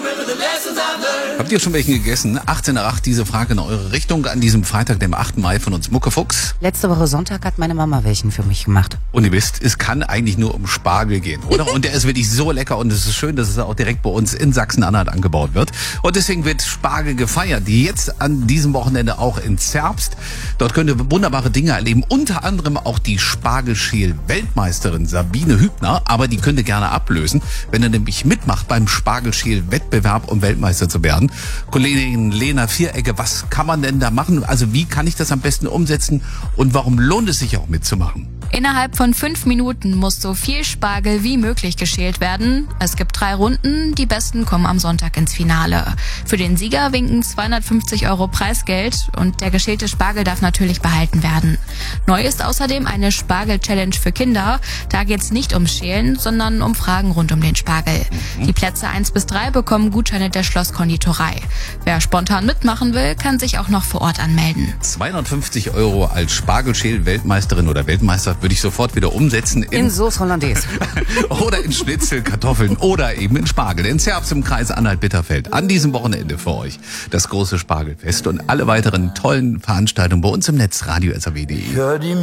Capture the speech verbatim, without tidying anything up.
Habt ihr schon welchen gegessen? achtzehn Uhr acht, diese Frage in eure Richtung an diesem Freitag, dem achten Mai von uns Muckefuchs. Letzte Woche Sonntag hat meine Mama welchen für mich gemacht. Und ihr wisst, es kann eigentlich nur um Spargel gehen, oder? Und der ist wirklich so lecker und es ist schön, dass es auch direkt bei uns in Sachsen-Anhalt angebaut wird. Und deswegen wird Spargel gefeiert, die jetzt an diesem Wochenende auch in Zerbst. Dort könnt ihr wunderbare Dinge erleben, unter anderem auch die Spargelschäl-Weltmeisterin Sabine Hübner. Aber die könnt ihr gerne ablösen, wenn ihr nämlich mitmacht beim Spargelschäl-Wettbewerb, um Weltmeister zu werden. Kollegin Lena Vierecke, was kann man denn da machen? Also wie kann ich das am besten umsetzen und warum lohnt es sich auch mitzumachen? Innerhalb von fünf Minuten muss so viel Spargel wie möglich geschält werden. Es gibt drei Runden, die Besten kommen am Sonntag ins Finale. Für den Sieger winken zweihundertfünfzig Euro Preisgeld und der geschälte Spargel darf natürlich behalten werden. Neu ist außerdem eine Spargel-Challenge für Kinder. Da geht's nicht ums Schälen, sondern um Fragen rund um den Spargel. Mhm. Die Plätze eins bis drei bekommen Gutscheine der Schlosskonditorei. Wer spontan mitmachen will, kann sich auch noch vor Ort anmelden. zweihundertfünfzig Euro als Spargelschäl-Weltmeisterin oder Weltmeister würde ich sofort wieder umsetzen. In, in Sauce Hollandaise. Oder in Schnitzel, Kartoffeln oder eben in Spargel. In Zerbst im Kreis Anhalt-Bitterfeld. An diesem Wochenende für euch das große Spargelfest und alle weiteren tollen Veranstaltungen bei uns im Netz radio s r w punkt d e.